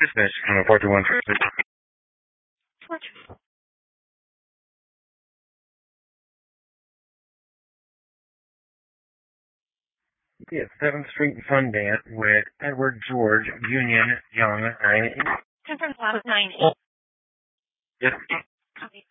Dispatch on a 421. Yes, 7th Street Sundance with Edward George Union Young 9. Confirm class 9. Yes. Copy.